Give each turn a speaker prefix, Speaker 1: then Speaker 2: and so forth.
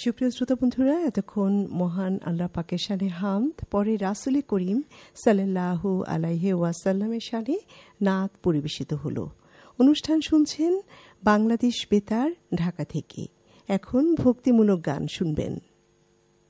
Speaker 1: সুপ্রিয় শ্রোতা বন্ধুরা, এতক্ষণ মহান আল্লাহ পাকের শানে হামদ, পরে রাসূল করিম সাল্লাল্লাহু আলাইহি ওয়াসাল্লামের শানে নাত পরিবেশিত হলো। অনুষ্ঠান শুনছেন বাংলাদেশ বেতার ঢাকা থেকে। এখন ভক্তিমূলক গান শুনবেন।